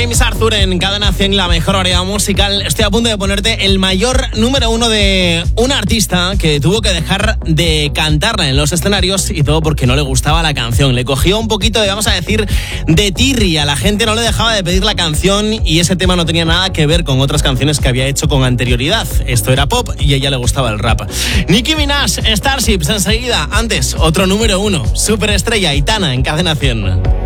James Arthur en Cadena 100, la mejor variedad musical. Estoy a punto de ponerte el mayor número 1 de un artista que tuvo que dejar de cantarla en los escenarios, y todo porque no le gustaba la canción. Le cogió un poquito de, vamos a decir, de tirria. La gente no le dejaba de pedir la canción y ese tema no tenía nada que ver con otras canciones que había hecho con anterioridad. Esto era pop y a ella le gustaba el rap. Nicki Minaj, Starships enseguida. Antes, otro número 1, superestrella, Aitana en Cadena 100.